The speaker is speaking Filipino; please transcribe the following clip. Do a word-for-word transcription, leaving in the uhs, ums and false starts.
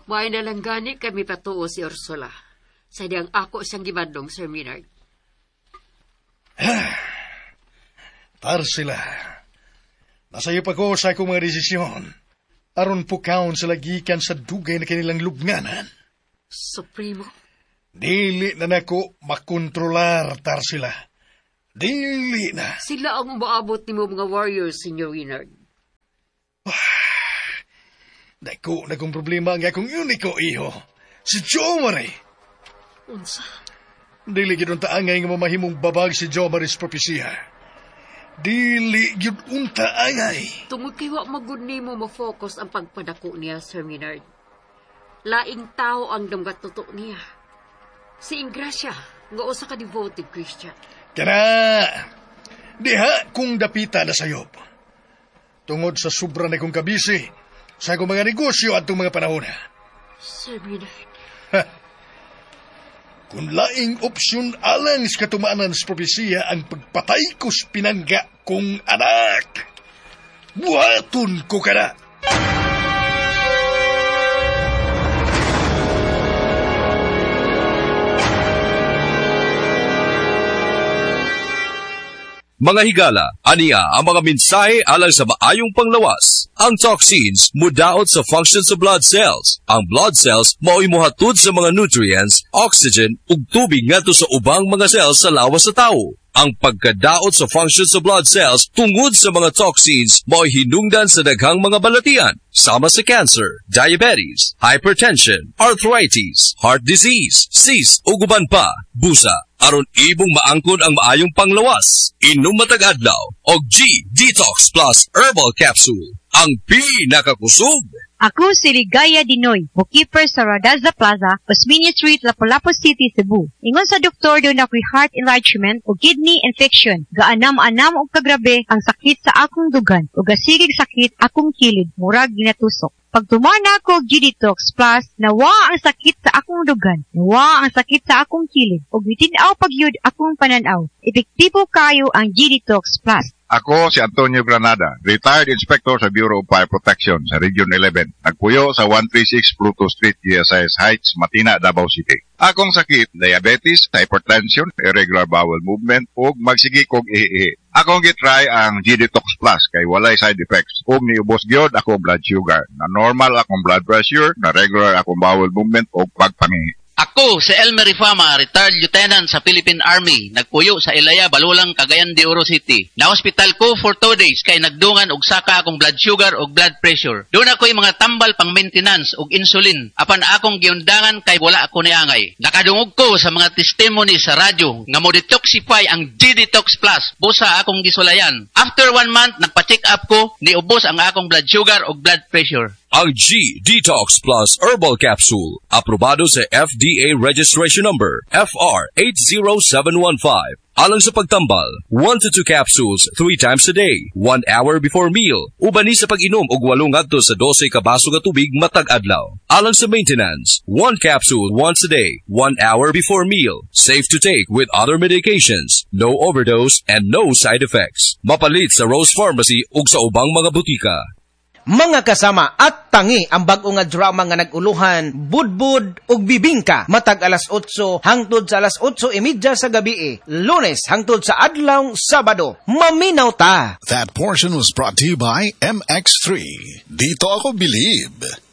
May nalanggani kami patuo si Ursula. Sa diyang ako siyang gibadlong, Sir Maynard. Tarsila, nasayo pa ko sa akong mga desisyon. Aron po kaon sa lagikan sa dugay na kanilang lubnganan. Supremo? Dili na nako makontrolar, Tarsila. Dili na. Sila ang umaabot ni mo mga warriors, Senior Maynard. Dako na kong problema ang akong uniko, iho. Si Jomari. Unsa? Dili gid unta angay nga mamahimong babag si Jomari's propesya. Dili gid unta angay. Tungod kay wa magud nimo mo-focus ang pagpadako niya, Sir Maynard. Laing tao ang damgat tutok niya. Si Ingracia, nga usa ka devoted Christian. Kana, diha kung dapita na sayop. Tungod sa sobra na kong kabisi, sa akong mga negosyo at itong mga panahon. Sir Maynard. Ha, kung laing opsyon alang sa katumaanan sa propesiya ang pagpatay ko sa pinangga kong anak, buhaton ko ka na. Mga higala, aniya ang mga mensahe alang sa maayong panglawas. Ang toxins mudaot sa function sa blood cells. Ang blood cells mao'y mohatod sa mga nutrients, oxygen, ug tubig ngadto sa ubang mga cells sa lawas sa tao. Ang pagkadaot sa function sa blood cells tungod sa mga toxins mao'y hinungdan sa daghang mga balatian, sama sa cancer, diabetes, hypertension, arthritis, heart disease, cyst ug uban pa, busa, aron ibong maangkon ang maayong panglawas. Inom matag adlaw og G Detox Plus Herbal Capsule, ang pinakakusog. Ako si Ligaya Dinoy, bookkeeper sa Radaza Plaza, Osmeña Street, Lapu-Lapu City, Cebu. Ingon sa doktor doon ako'y heart enlargement o kidney infection. Gaanam-anam o kagrabe ang sakit sa akong dugan o gasigig sakit akong kilid, murag ginatusok. Pag tumana ako G-Detox Plus, nawa ang sakit sa akong dugan, nawa ang sakit sa akong kilid, o bitinaw pagyud akong pananaw. Epektibo kayo ang G-Detox Plus. Ako si Antonio Granada, retired inspector sa Bureau of Fire Protection sa Region eleven. Nagpuyo sa one thirty-six Pluto Street, G S I S Heights, Matina, Davao City. Akong sakit, diabetes, hypertension, irregular bowel movement, ug magsigi kog ihi. Akong gitry ang G-Detox Plus kay walay side effects. Ug niubos gyud akong blood sugar, na normal akong blood pressure, na regular akong bowel movement ug pagpangihi. Ako si Elmer Rifama, retired lieutenant sa Philippine Army. Nagpuyo sa Ilaya, Balulang, Cagayan de Oro City. Na-hospital ko for two days kay nagdungan og saka akong blood sugar og blood pressure. Doon ako'y mga tambal pang maintenance og insulin. Apan akong giundangan kay wala ako niangay. Nakadungog ko sa mga testimony sa radyo nga mo detoxify ang G-Detox Plus. Busa akong gisulayan. After one month, nagpa-check up ko, niubos ang akong blood sugar og blood pressure. Ang G-Detox Plus Herbal Capsule, aprobado sa F D A Registration Number F R eight zero seven one five. Alang sa pagtambal, one to two capsules three times a day, one hour before meal. Ubani sa pag-inom og walong ngadto sa twelve ka baso nga tubig matag adlaw. Alang sa maintenance, one capsule once a day, one hour before meal. Safe to take with other medications, no overdose and no side effects. Mapalit sa Rose Pharmacy ug sa ubang mga butika. Mga kasama, at tangi ang bag-o nga drama nga naguluhan, budbud ug bibingka, matag alas otso hangtod sa alas otso imidya sa gabi, eh. Lunes hangtod sa adlaw Sabado. Maminaw ta! That portion was brought to you by M X three. Dito ako believe.